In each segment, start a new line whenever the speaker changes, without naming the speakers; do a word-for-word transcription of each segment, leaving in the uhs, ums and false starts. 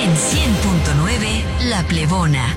En cien punto nueve, La Plebona.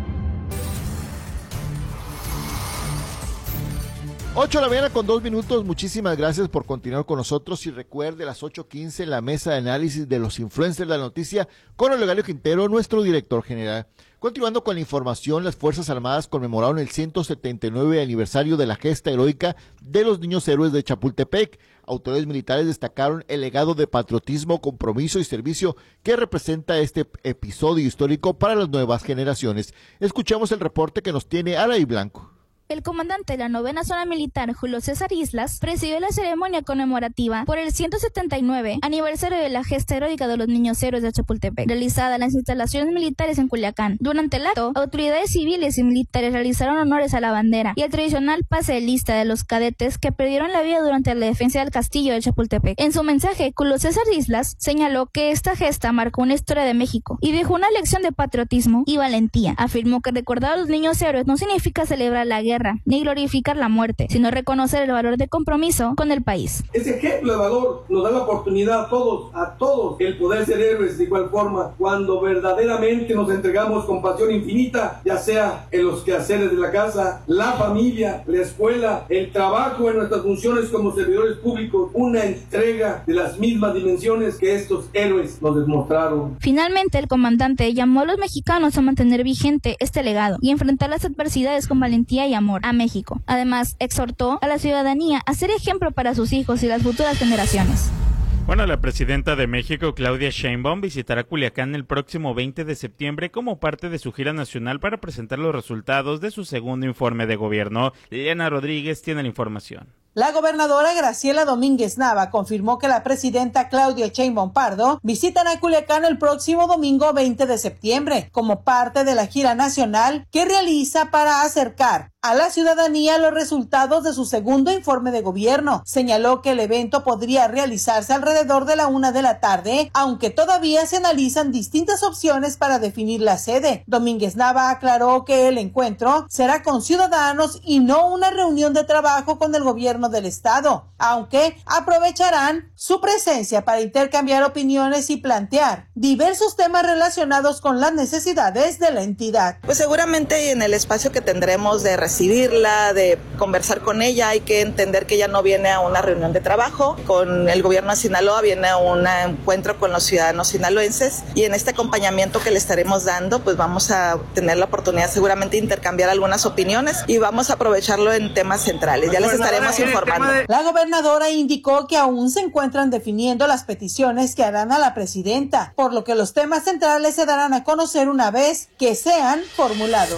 ocho de la mañana con dos minutos, muchísimas gracias por continuar con nosotros y recuerde a las ocho quince la mesa de análisis de los influencers de la noticia con Olga Quintero, nuestro director general. Continuando con la información, las Fuerzas Armadas conmemoraron el ciento setenta y nueve aniversario de la gesta heroica de los niños héroes de Chapultepec. Autoridades militares destacaron el legado de patriotismo, compromiso y servicio que representa este episodio histórico para las nuevas generaciones. Escuchamos el reporte que nos tiene Araí Blanco.
El comandante de la novena zona militar, Julio César Islas, presidió la ceremonia conmemorativa por el ciento setenta y nueve aniversario de la gesta heroica de los niños héroes de Chapultepec, realizada en las instalaciones militares en Culiacán. Durante el acto, autoridades civiles y militares realizaron honores a la bandera y el tradicional pase de lista de los cadetes que perdieron la vida durante la defensa del castillo de Chapultepec. En su mensaje, Julio César Islas señaló que esta gesta marcó una historia de México y dejó una lección de patriotismo y valentía. Afirmó que recordar a los niños héroes no significa celebrar la guerra ni glorificar la muerte, sino reconocer el valor de compromiso con el país.
Ese ejemplo de valor nos da la oportunidad a todos, a todos, el poder ser héroes de igual forma, cuando verdaderamente nos entregamos con pasión infinita, ya sea en los quehaceres de la casa, la familia, la escuela, el trabajo, en nuestras funciones como servidores públicos, una entrega de las mismas dimensiones que estos héroes nos demostraron.
Finalmente, el comandante llamó a los mexicanos a mantener vigente este legado y enfrentar las adversidades con valentía y amor a México. Además, exhortó a la ciudadanía a ser ejemplo para sus hijos y las futuras generaciones.
Bueno, la presidenta de México, Claudia Sheinbaum, visitará Culiacán el próximo veinte de septiembre como parte de su gira nacional para presentar los resultados de su segundo informe de gobierno. Liliana Rodríguez tiene la información.
La gobernadora Graciela Domínguez Nava confirmó que la presidenta Claudia Sheinbaum Pardo visitará Culiacán el próximo domingo veinte de septiembre como parte de la gira nacional que realiza para acercar a la ciudadanía los resultados de su segundo informe de gobierno. Señaló que el evento podría realizarse alrededor de la una de la tarde, aunque todavía se analizan distintas opciones para definir la sede. Domínguez Nava aclaró que el encuentro será con ciudadanos y no una reunión de trabajo con el gobierno del estado, aunque aprovecharán su presencia para intercambiar opiniones y plantear diversos temas relacionados con las necesidades de la entidad.
Pues seguramente en el espacio que tendremos de recibirla, de conversar con ella, hay que entender que ella no viene a una reunión de trabajo con el gobierno de Sinaloa, viene a un encuentro con los ciudadanos sinaloenses, y en este acompañamiento que le estaremos dando, pues vamos a tener la oportunidad seguramente de intercambiar algunas opiniones y vamos a aprovecharlo en temas centrales. Ya les estaremos informando.
La gobernadora indicó que aún se encuentran definiendo las peticiones que harán a la presidenta, por lo que los temas centrales se darán a conocer una vez que sean formulados.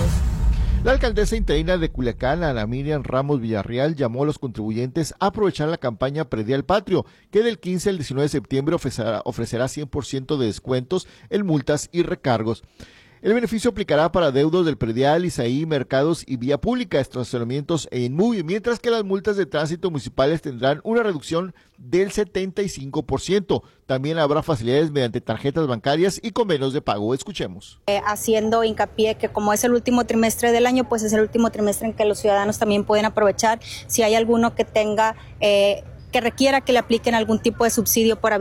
La alcaldesa interina de Culiacán, Ana Miriam Ramos Villarreal, llamó a los contribuyentes a aprovechar la campaña Predial Patrio, que del quince al diecinueve de septiembre ofrecerá, ofrecerá cien por ciento de descuentos en multas y recargos. El beneficio aplicará para adeudos del predial, ISAI, mercados y vía pública, estacionamientos e inmueble, mientras que las multas de tránsito municipales tendrán una reducción del setenta y cinco por ciento. También habrá facilidades mediante tarjetas bancarias y convenios de pago. Escuchemos.
Eh, haciendo hincapié que como es el último trimestre del año, pues es el último trimestre en que los ciudadanos también pueden aprovechar. Si hay alguno que tenga, eh, que requiera que le apliquen algún tipo de subsidio por